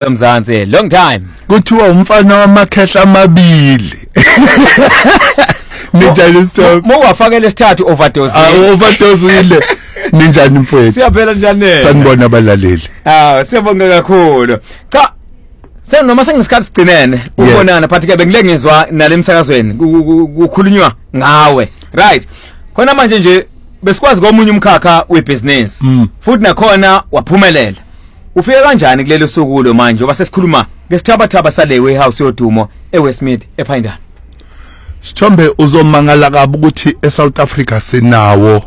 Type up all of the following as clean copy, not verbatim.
Mzansi long time kuthiwa umfana wamakhehla amabili ninjani so mowafakela isithathu overdose overdosile ninjani mfowethu siyaphela njani sanibona abalaleli siyabonga kakhulu cha noma sengisikhathi sigcinene ubonana but ke bengilengezwa nalemsakazweni kukhulunywa ngawe right khona manje nje besikwazi komunye umkhakha webusiness futhi nakhona waphumelela ufike kanjani kulelo suku manje oba sesikhuluma ngesithabathaba sale warehouse yodumo eWestmead ePhindana Sithombe uzomangala kabi ukuthi eSouth Africa sinawo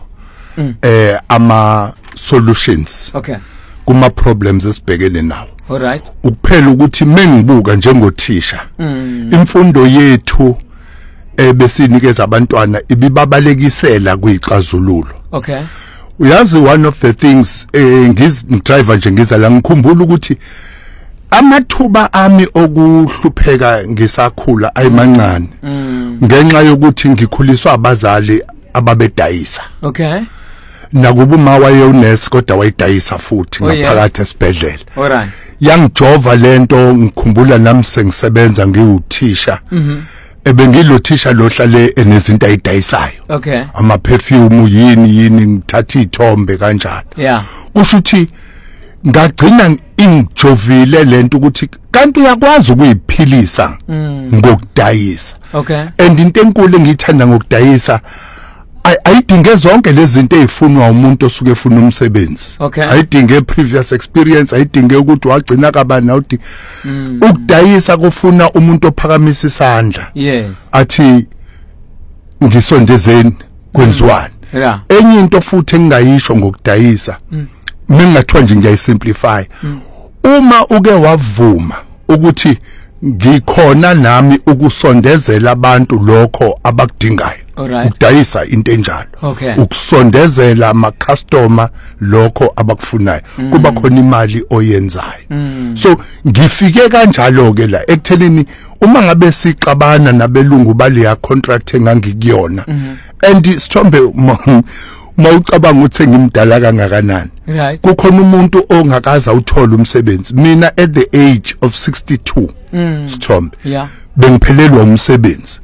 ama solutions okay kuma problems esibhekene nawo alright ukuphela ukuthi mengibuka njengothisha imfundo yethu ebesinikeza abantwana ibibabalekisela kuyixazululo okay uyazi one of the things ngidriver nje ngiza la ngikhumbula ukuthi amathuba ami okuhlupheka ngisakhula ayimancane ngenxa yokuthi ngikhuliswa abazali ababedayisa okay nakuba uma wayonesi kodwa wayidayisa futhi ngaphakathi esibhedlela alright yangijova lento ngikhumbula nami sengisebenza ngiwuthisha ebengilothisha lohlale enezinto ayidayisayo okay ama perfume yini ngithatha izithombe kanjalo yeah kusho ukuthi ngagcina ingijovile lento ukuthi kanti uyakwazi ukuyiphilisa ngokudayisa okay and into enkulu engiyithanda ngokudayisa ayidinge zonke lezi zinto ezifunwa umuntu osuke efuna umsebenzi okay ayidinge previous experience ayidinge ukuthi wagcina kabani nawuthi ukudayisa kufuna umuntu ophakamisa isandla yes athi ngisondezeni kwenziwani yeah enye into futhi engingayisho ngokudayisa mingathiwa nje ngiyayisimplify uma uke wavuma ukuthi ngikhona nami ukusondezela abantu lokho abakudingayo ukudayisa into enjalo ukusondezela ama customer lokho abakufunayo kuba khona imali oyenzayo so ngifike kanjalo ke la ekuthelini uma ngabe siqabana nabelungu baleya contract engangikuyona and Sithombe mawucabanga ukuthi ngimdala kangakanani kukhona umuntu ongakaza uthola umsebenzi mina at the age of 62 Sithombe bengiphelelwa umsebenzi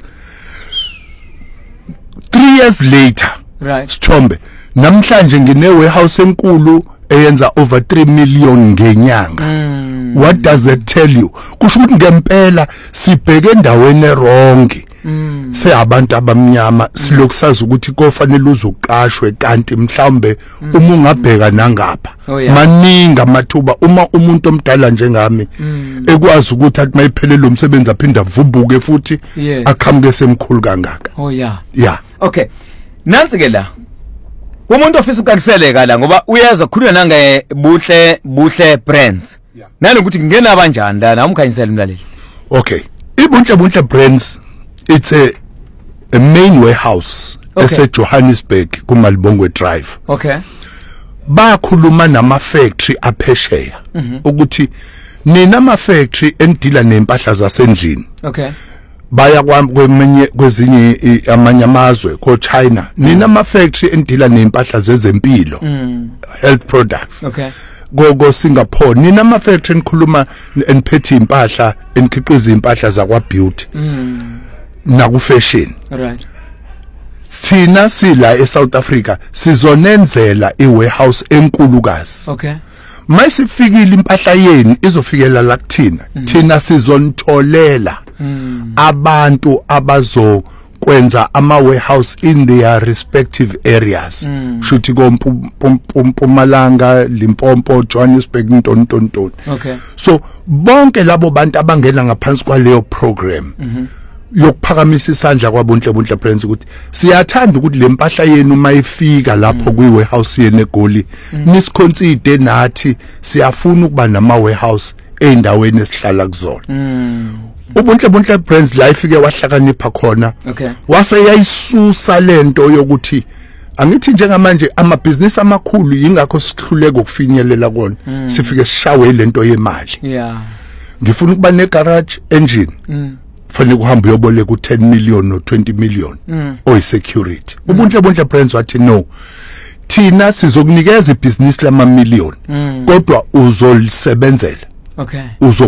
3 years later Sithombe namhlanje ngine warehouse enkulu eyenza over 3 million ngenyanga what does that tell you kusho ukuthi ngempela sibheke endaweni erongi seyabantu abamnyama silokusazi ukuthi kofanele uzuqashwe kanti mhlawumbe uma ungabheka nangapha maningi amathuba uma umuntu omdala njengami ekwazi ukuthi athi mayiphelele umsebenzi aphinda avubuke futhi aqhamuke semkhulu kangaka okay nansi ke la umuntu ofisa ukukakiseleka la ngoba uyeza khulula nange buhle brands nanokuthi ngena kanjani la umkhanyisela umlaleli okay ibuhle brands it's a main warehouse eseJohannesburg kuMalibongwe Drive okay bakhuluma nama factory aphesheya ukuthi nina ama factory endila nempahla zasendlini okay baya kwezinye amanye amazwe ko China nina ama factory endila nempahla zezempilo health products okay go Singapore nina ama factory enkhuluma eniphethe impahla enikhiqiza impahla zakwa beauty naku fashion right sina sila eSouth Africa sizonenzela iwarehouse enkulukazi okay mayisifikile impahla yeni izofikela la kuthina thina sizonitholela abantu abazokwenza ama warehouse in their respective areas shuthi koMpumalanga Limpopo Johannesburg Ntontonton okay so bonke labo bantu abangena ngaphansi kwaleyo program yokuphakamisa isandla kwabonhle brands ukuthi siyathanda ukuthi lempahla yenu mayifika lapho kwiwarehouse yene eGoli nisikhonside nathi siyafuna ukuba nama warehouse endaweni esihlala kuzona ubonhle brands la ifike wahlakanipha khona wase yayisusa lento yokuthi angithi njengamanje amabhizinisi amakhulu yingakho sihluleka ukufinyelela kona sifike sishawe lento yemali ngifuna ukuba ne garage engine fanele kuhambe uyoboleka u10 million no 20 million oyi security ubunhle brands wathi no thina sizokunikeza ibhizinisi lama million kodwa uzolisebenzela